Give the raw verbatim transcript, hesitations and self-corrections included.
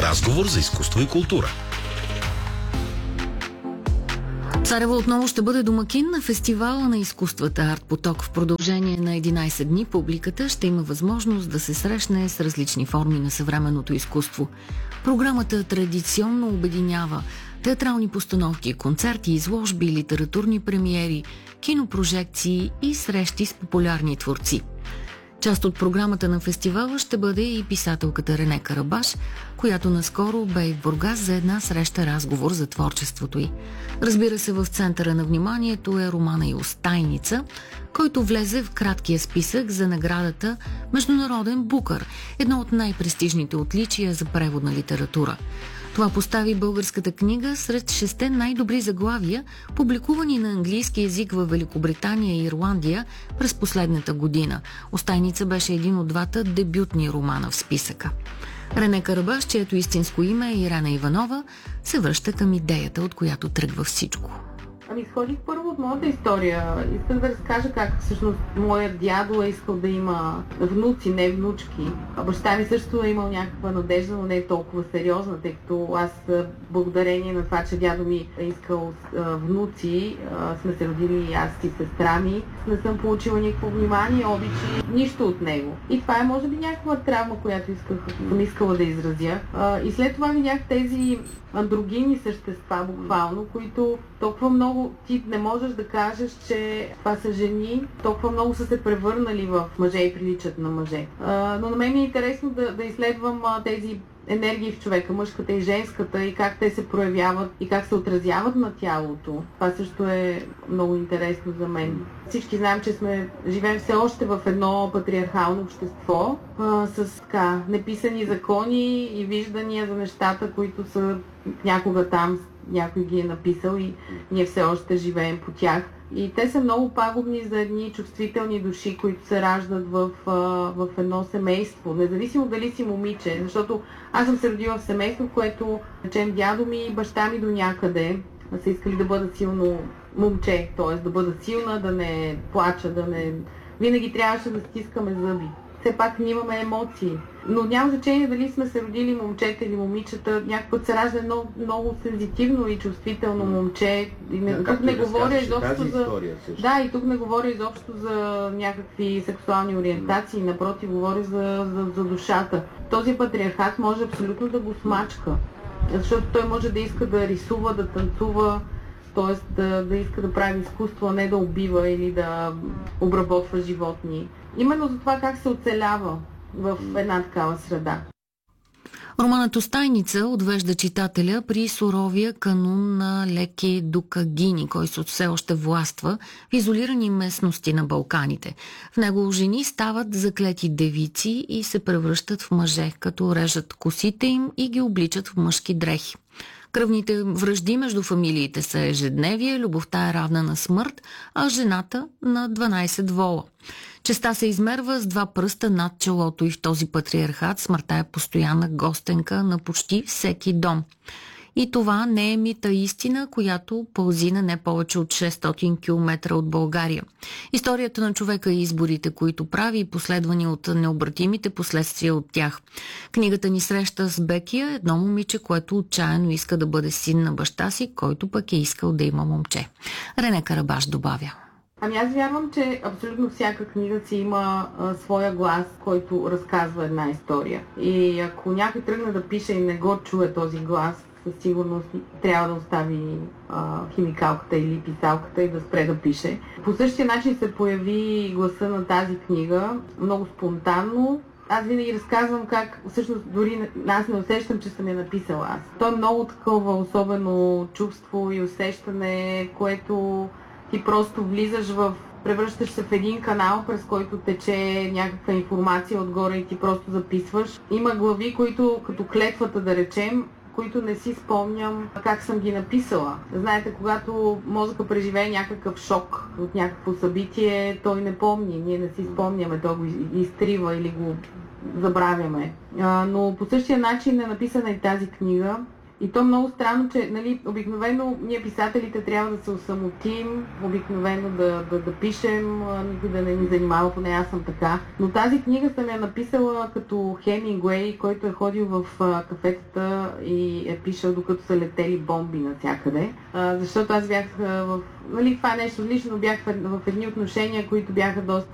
Разговор за изкуство и култура. Царево отново ще бъде домакин на фестивала на изкуствата Арт Поток. В продължение на единайсет дни публиката ще има възможност да се срещне с различни форми на съвременното изкуство. Програмата традиционно обединява театрални постановки, концерти, изложби, литературни премиери, кинопрожекции и срещи с популярни творци. Част от програмата на фестивала ще бъде и писателката Рене Карабаш, която наскоро бе в Бургас за една среща-разговор за творчеството й. Разбира се, в центъра на вниманието е романа й "Устайница", който влезе в краткия списък за наградата Международен Букър, едно от най-престижните отличия за преводна литература. Това постави българската книга сред шесте най-добри заглавия, публикувани на английски език във Великобритания и Ирландия през последната година. "Устайница" беше един от двата дебютни романа в списъка. Рене Карабаш, чието истинско име е Ирена Иванова, се връща към идеята, от която тръгва всичко. Ами изходих първо от моята история. Искам да разкажа как всъщност моят дядо е искал да има внуци, не внучки. А баща ми също е имал някаква надежда, но не е толкова сериозна, тъй като аз, благодарение на това, че дядо ми е искал а, внуци, а, сме се родили и аз и сестра ми, не съм получила никакво внимание, обичи, нищо от него. И това е може би някаква травма, която исках, съм искала да изразя. А, и след това видях тези андрогинни същества, буквално, които толкова много ти не можеш да кажеш, че това са жени, толкова много са се превърнали в мъже и приличат на мъже. А, но на мен ми е интересно да, да изследвам а, тези енергии в човека, мъжката и женската, и как те се проявяват и как се отразяват на тялото. Това също е много интересно за мен. Всички знаем, че сме живеем все още в едно патриархално общество а, с така неписани закони и виждания за нещата, които са някога там, някой ги е написал и ние все още живеем по тях. И те са много пагубни за едни чувствителни души, които се раждат в, в едно семейство, независимо дали си момиче, защото аз съм се родила в семейство, в което, речем, дядо ми и баща ми до някъде са искали да бъда силно момче, т.е. да бъда силна, да не плача, да не... Винаги трябваше да стискаме зъби. Все пак ние имаме емоции. Но няма значение дали сме се родили момчета или момичета. Някакъв се ражда едно много сензитивно и чувствително момче. И не, да, тук не говоря изобщо за... История, да, и тук не говоря изобщо за някакви сексуални ориентации. Напротив, говоря за, за, за душата. Този патриархат може абсолютно да го смачка. Защото той може да иска да рисува, да танцува, т.е. Да, да иска да прави изкуство, а не да убива или да обработва животни. Именно за това как се оцелява в една такава среда. Романът "Устайница" отвежда читателя при суровия канун на Леки Дукагини, който все още властва в изолирани местности на Балканите. В него жени стават заклети девици и се превръщат в мъже, като режат косите им и ги обличат в мъжки дрехи. Кръвните вражди между фамилиите са ежедневие, любовта е равна на смърт, а жената на дванайсет вола. Честа се измерва с два пръста над челото и в този патриархат смъртта е постоянна гостенка на почти всеки дом. И това не е мита истина, която пълзи на не повече от шестстотин километра от България. Историята на човека и изборите, които прави, последвани от необратимите последствия от тях. Книгата ни среща с Бекия, едно момиче, което отчаяно иска да бъде син на баща си, който пък е искал да има момче. Рене Карабаш добавя. Ами аз вярвам, че абсолютно всяка книга си има а, своя глас, който разказва една история. И ако някой тръгне да пише и не го чуе този глас, със сигурност трябва да остави а, химикалката или писалката и да спре да пише. По същия начин се появи гласа на тази книга, много спонтанно. Аз винаги разказвам как, всъщност дори аз не усещам, че съм я написала аз. То е много такова особено чувство и усещане, което ти просто влизаш в... превръщаш се в един канал, през който тече някаква информация отгоре и ти просто записваш. Има глави, които като клетвата да речем, които не си спомням как съм ги написала. Знаете, когато мозъка преживее някакъв шок от някакво събитие, той не помни, ние не си спомняме, той го изтрива или го забравяме. А, но по същия начин е написана и тази книга. И то много странно, че нали, обикновено ние писателите трябва да се осамотим, обикновено да, да, да пишем, никой да не ни занимава, поне аз съм така. Но тази книга съм я написала като Хемингуей, който е ходил в а, кафетата и е пишел докато са летели бомби навсякъде. А, защото аз бях а, в... Нали, това е нещо лично, бях в, в едни отношения, които бяха доста